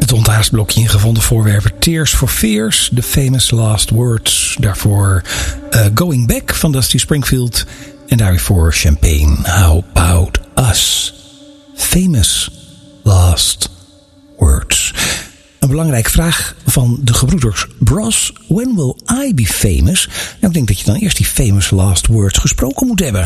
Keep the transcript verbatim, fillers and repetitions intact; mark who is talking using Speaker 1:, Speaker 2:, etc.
Speaker 1: Het onthaastblokje in gevonden voorwerpen. Tears for Fears, The Famous Last Words. Daarvoor uh, Going Back van Dusty Springfield. En daarvoor Champagne, How About Us. Famous Last Words. Een belangrijke vraag van de gebroeders Bros. When will I be famous? Nou, ik denk dat je dan eerst die famous last words gesproken moet hebben.